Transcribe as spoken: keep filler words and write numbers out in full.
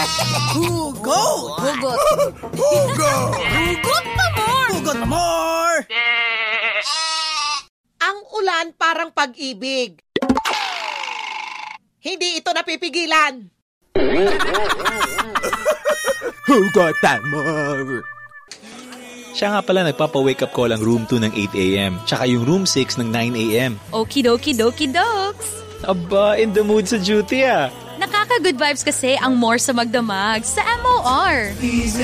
Hugot! Hugot. Hugot! Hugot pa more! Hugot pa more! Ang ulan parang pag-ibig. Hindi ito napipigilan. Hugot pa more! Siya nga pala nagpapa-wake up call ang room two ng eight a.m. Tsaka yung room six ng nine a.m. Okie-dokie dokie dokes. Aba, in the mood sa duty ah. Nakaka-good vibes kasi ang more sa magdamag sa M O R.